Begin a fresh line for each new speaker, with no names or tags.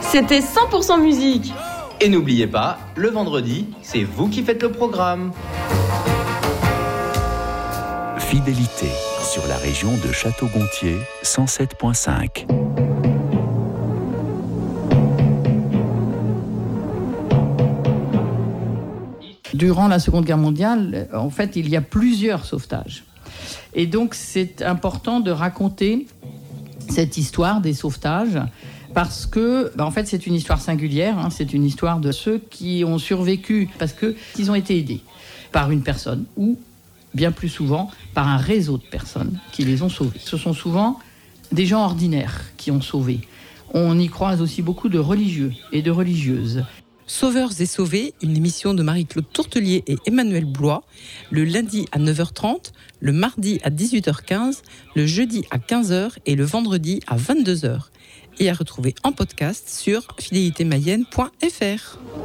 C'était 100% musique.
Et n'oubliez pas, le vendredi, c'est vous qui faites le programme.
Fidélité sur la région de Château-Gontier, 107.5.
Durant la Seconde Guerre mondiale, en fait, il y a plusieurs sauvetages. Et donc, c'est important de raconter cette histoire des sauvetages parce que, en fait, c'est une histoire singulière. C'est une histoire de ceux qui ont survécu parce qu'ils ont été aidés par une personne ou, bien plus souvent, par un réseau de personnes qui les ont sauvés. Ce sont souvent des gens ordinaires qui ont sauvé. On y croise aussi beaucoup de religieux et de religieuses.
Sauveurs et sauvés, une émission de Marie-Claude Tourtelier et Emmanuel Blois, le lundi à 9h30, le mardi à 18h15, le jeudi à 15h et le vendredi à 22h. Et à retrouver en podcast sur fidélitémayenne.fr.